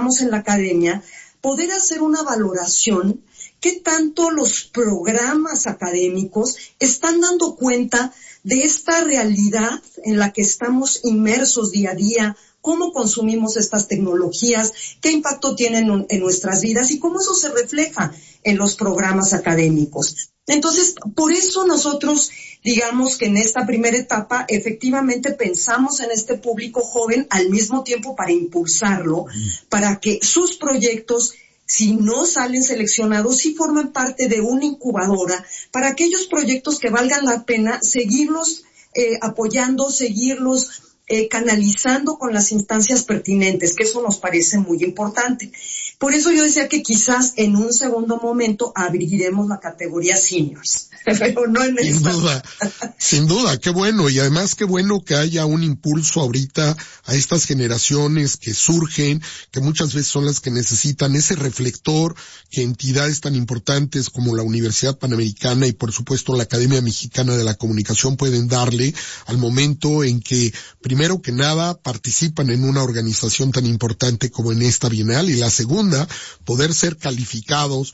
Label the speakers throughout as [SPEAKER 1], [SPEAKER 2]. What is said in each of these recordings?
[SPEAKER 1] estamos en la academia, poder hacer una valoración qué tanto los programas académicos están dando cuenta de esta realidad en la que estamos inmersos día a día, cómo consumimos estas tecnologías, qué impacto tienen en nuestras vidas y cómo eso se refleja en los programas académicos. Entonces, por eso nosotros, digamos que en esta primera etapa, efectivamente pensamos en este público joven al mismo tiempo para impulsarlo, para que sus proyectos, si no salen seleccionados, sí forman parte de una incubadora para aquellos proyectos que valgan la pena seguirlos apoyando, seguirlos canalizando con las instancias pertinentes, que eso nos parece muy importante. Por eso yo decía que quizás en un segundo momento abriremos la categoría seniors, pero no en esta.
[SPEAKER 2] Sin duda, qué bueno, y además qué bueno que haya un impulso ahorita a estas generaciones que surgen, que muchas veces son las que necesitan ese reflector que entidades tan importantes como la Universidad Panamericana y por supuesto la Academia Mexicana de la Comunicación pueden darle al momento en que, primero que nada, participan en una organización tan importante como en esta Bienal, y la segunda, poder ser calificados,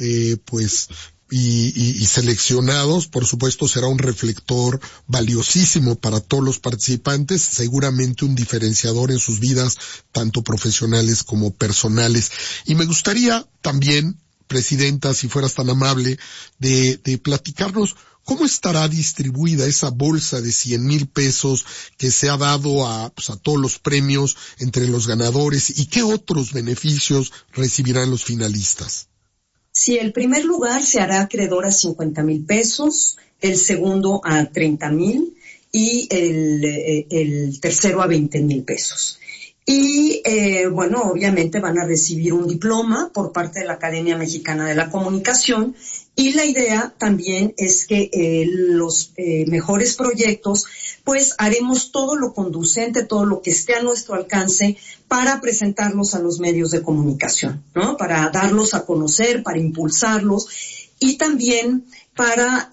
[SPEAKER 2] y seleccionados, por supuesto, será un reflector valiosísimo para todos los participantes, seguramente un diferenciador en sus vidas, tanto profesionales como personales. Y me gustaría también, Presidenta, si fueras tan amable, de platicarnos cómo estará distribuida esa bolsa de 100,000 pesos que se ha dado a todos los premios entre los ganadores, y qué otros beneficios recibirán los finalistas.
[SPEAKER 1] Sí, el primer lugar se hará acreedor a 50,000 pesos, el segundo a 30,000 y el tercero a 20,000 pesos. Y obviamente van a recibir un diploma por parte de la Academia Mexicana de la Comunicación, y la idea también es que los mejores proyectos, pues haremos todo lo conducente, todo lo que esté a nuestro alcance para presentarlos a los medios de comunicación, ¿no? Para darlos a conocer, para impulsarlos, y también para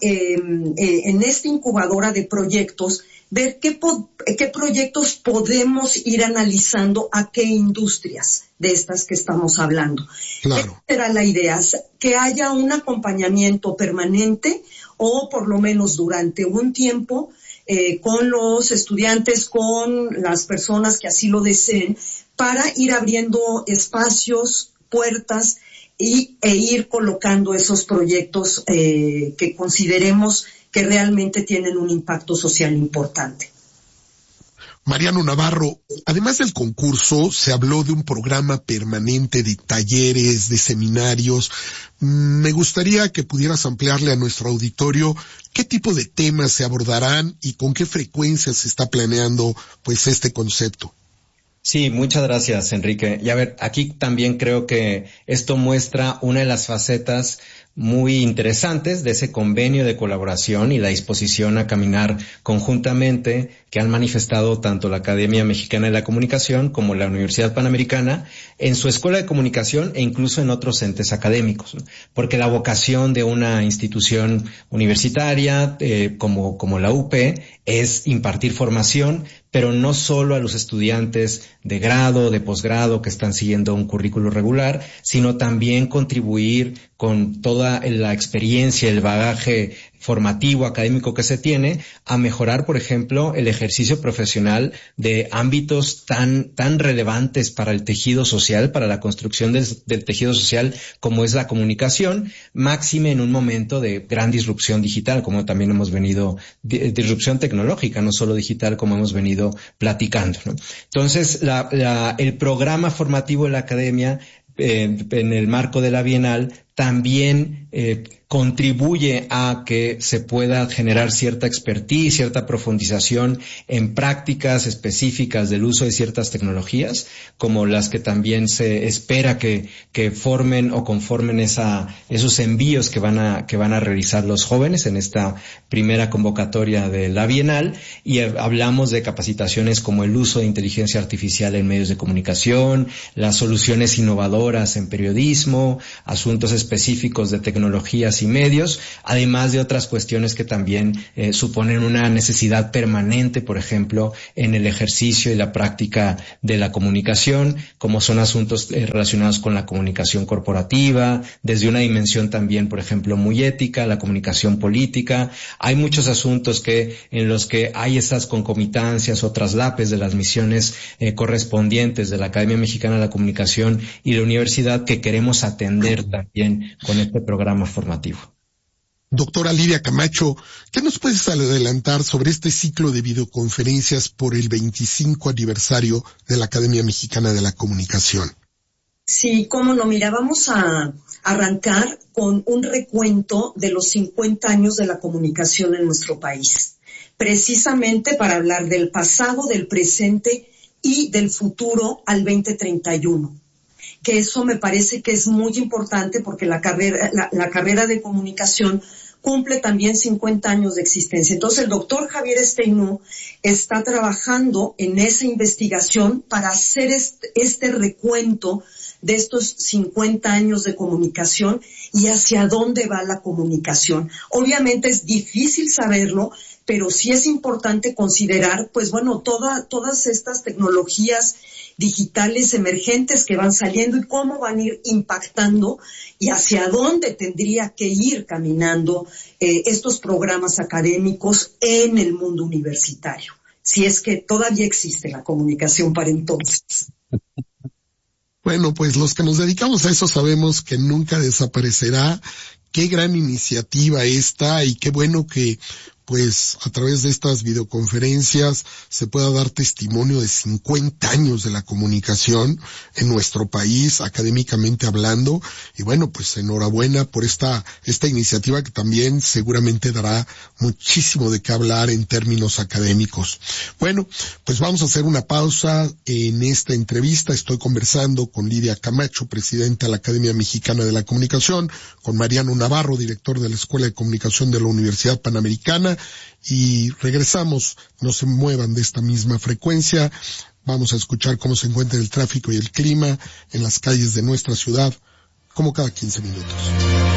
[SPEAKER 1] en esta incubadora de proyectos ver qué proyectos podemos ir analizando, a qué industrias de estas que estamos hablando.
[SPEAKER 2] Claro.
[SPEAKER 1] Esa era la idea, que haya un acompañamiento permanente o por lo menos durante un tiempo con los estudiantes, con las personas que así lo deseen, para ir abriendo espacios, puertas e ir colocando esos proyectos que consideremos que realmente tienen un impacto social importante.
[SPEAKER 2] Mariano Navarro, además del concurso, se habló de un programa permanente de talleres, de seminarios. Me gustaría que pudieras ampliarle a nuestro auditorio qué tipo de temas se abordarán y con qué frecuencia se está planeando este concepto.
[SPEAKER 3] Sí, muchas gracias, Enrique. Y a ver, aquí también creo que esto muestra una de las facetas muy interesantes de ese convenio de colaboración y la disposición a caminar conjuntamente que han manifestado tanto la Academia Mexicana de la Comunicación como la Universidad Panamericana en su escuela de comunicación e incluso en otros entes académicos, ¿no? Porque la vocación de una institución universitaria como la UP es impartir formación, pero no solo a los estudiantes de grado, de posgrado que están siguiendo un currículo regular, sino también contribuir con toda la experiencia, el bagaje formativo, académico que se tiene, a mejorar, por ejemplo, el ejercicio profesional de ámbitos tan relevantes para el tejido social, para la construcción del tejido social, como es la comunicación, máxime en un momento de gran disrupción digital, como también hemos venido, disrupción tecnológica, no solo digital, como hemos venido platicando, ¿no? Entonces, el programa formativo de la academia, en el marco de la Bienal, también contribuye a que se pueda generar cierta expertise, cierta profundización en prácticas específicas del uso de ciertas tecnologías, como las que también se espera que formen o conformen esos envíos que van a realizar los jóvenes en esta primera convocatoria de la Bienal. Y hablamos de capacitaciones como el uso de inteligencia artificial en medios de comunicación, las soluciones innovadoras en periodismo, asuntos específicos de tecnologías y medios, además de otras cuestiones que también suponen una necesidad permanente, por ejemplo, en el ejercicio y la práctica de la comunicación, como son asuntos relacionados con la comunicación corporativa, desde una dimensión también, por ejemplo, muy ética, la comunicación política. Hay muchos asuntos en los que hay estas concomitancias o traslapes de las misiones correspondientes de la Academia Mexicana de la Comunicación y la universidad que queremos atender también con este programa formativo.
[SPEAKER 2] Doctora Lidia Camacho, ¿qué nos puedes adelantar sobre este ciclo de videoconferencias por el 25 aniversario de la Academia Mexicana de la Comunicación?
[SPEAKER 1] Sí, cómo no. Mira, vamos a arrancar con un recuento de los 50 años de la comunicación en nuestro país, precisamente para hablar del pasado, del presente y del futuro al 2031. Que eso me parece que es muy importante porque la carrera de comunicación cumple también 50 años de existencia. Entonces el doctor Javier Steinau está trabajando en esa investigación para hacer este recuento de estos 50 años de comunicación y hacia dónde va la comunicación. Obviamente es difícil saberlo, pero sí es importante considerar, pues bueno, todas estas tecnologías digitales emergentes que van saliendo y cómo van a ir impactando y hacia dónde tendría que ir caminando estos programas académicos en el mundo universitario, si es que todavía existe la comunicación para entonces.
[SPEAKER 2] Bueno, pues los que nos dedicamos a eso sabemos que nunca desaparecerá. Qué gran iniciativa esta y qué bueno que pues a través de estas videoconferencias se pueda dar testimonio de 50 años de la comunicación en nuestro país, académicamente hablando, y bueno, pues enhorabuena por esta iniciativa que también seguramente dará muchísimo de qué hablar en términos académicos. Bueno, pues vamos a hacer una pausa en esta entrevista. Estoy conversando con Lidia Camacho, presidenta de la Academia Mexicana de la Comunicación, con Mariano Navarro, director de la Escuela de Comunicación de la Universidad Panamericana, y regresamos. No se muevan de esta misma frecuencia. Vamos a escuchar cómo se encuentra el tráfico y el clima en las calles de nuestra ciudad, como cada 15 minutos.